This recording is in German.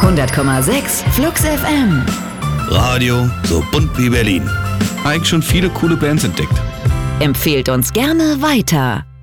100,6 Flux FM. Radio so bunt wie Berlin. Eigentlich schon viele coole Bands entdeckt. Empfehlt uns gerne weiter.